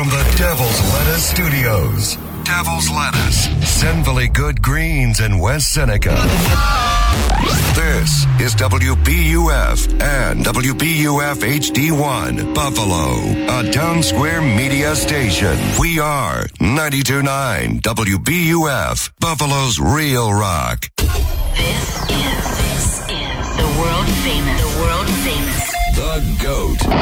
from the Devil's Lettuce Studios. Devil's Lettuce, sinfully good greens in West Seneca. This is WBUF and WBUF HD1, Buffalo, a Town Square media station. We are 92.9 WBUF, Buffalo's Real Rock. This is the world famous, The GOAT.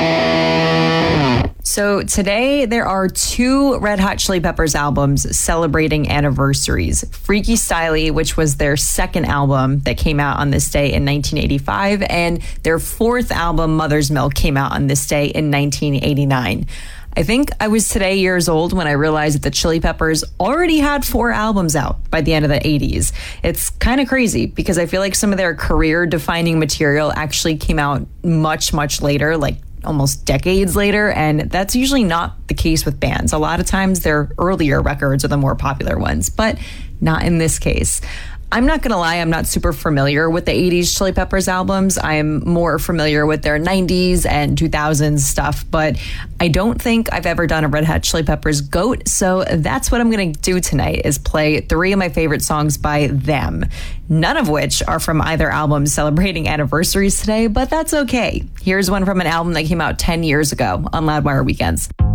So today there are two Red Hot Chili Peppers albums celebrating anniversaries. Freaky Styley, which was their second album that came out on this day in 1985, and their fourth album, Mother's Milk, came out on this day in 1989. I think I was today years old when I realized that the Chili Peppers already had 4 albums out by the end of the 80s. It's kind of crazy because I feel like some of their career-defining material actually came out much, much later, like almost decades later, and that's usually not the case with bands. A lot of times their earlier records are the more popular ones, but not in this case. I'm not going to lie, I'm not super familiar with the 80s Chili Peppers albums. I'm more familiar with their 90s and 2000s stuff, but I don't think I've ever done a Red Hot Chili Peppers GOAT, so that's what I'm going to do tonight, is play 3 of my favorite songs by them. None of which are from either album celebrating anniversaries today, but that's okay. Here's one from an album that came out 10 years ago on Loudwire Weekends.